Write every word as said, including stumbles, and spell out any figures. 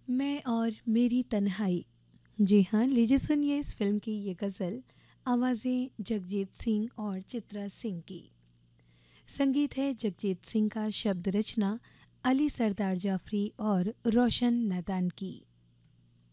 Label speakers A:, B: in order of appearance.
A: मैं और मेरी तन्हाई। जी हाँ, लीजिए सुनिए इस फिल्म की ये गज़ल। आवाज़ें जगजीत सिंह और चित्रा सिंह की। संगीत है जगजीत सिंह का, शब्द रचना अली सरदार जाफरी और रोशन नादान की।